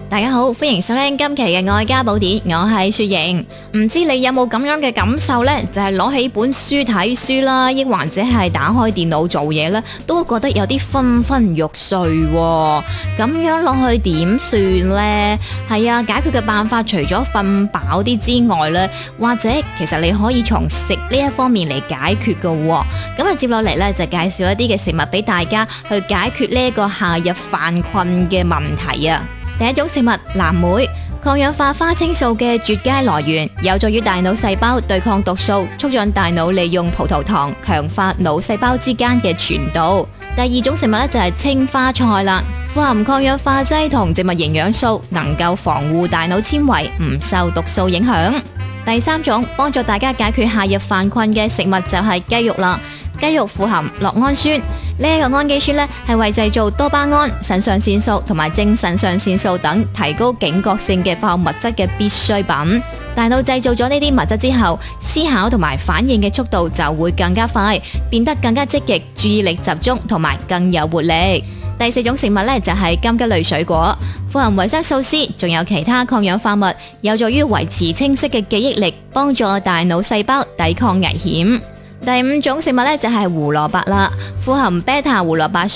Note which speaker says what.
Speaker 1: 大家好，歡迎收聽今期嘅愛家寶典，我係雪瑩。唔知你有冇咁樣嘅感受呢？就係攞起本書睇書啦，亦或者係打開電腦做嘢呢，都會覺得有啲昏昏欲睡喎。咁樣落去點算呢？係啊，解決嘅辦法除咗瞓飽啲之外呢，或者其實你可以從食呢一方面嚟解決㗎喎。咁啊，接落嚟呢，就介紹一啲嘅食物俾大家去解決呢一個夏日犯困嘅問題啊。第一種食物藍莓，抗氧化花青素嘅絕佳來源，有助於大腦細胞對抗毒素，促進大腦利用葡萄糖，強化腦細胞之間嘅傳導。第二種食物呢，就係青花菜啦，富含抗氧化劑同植物營養素，能夠防護大腦纖維唔受毒素影響。第三種幫助大家解決夏日犯困嘅食物就係雞肉啦。雞肉富含酪氨酸，呢一個氨基酸呢係為製造多巴胺、腎上腺素同埋正腎上腺素等提高警覺性嘅化學物質嘅必需品。大腦製造咗呢啲物質之後，思考同埋反應嘅速度就會更加快，變得更加積極，注意力集中同埋更有活力。第四種食物呢，就係金桔類水果，富含維生素 C， 仲有其他抗氧化物，有助於維持清晰嘅記憶力，幫助大腦細胞抵抗危險。第五種食物呢，就係胡蘿蔔啦，富含 β 胡蘿蔔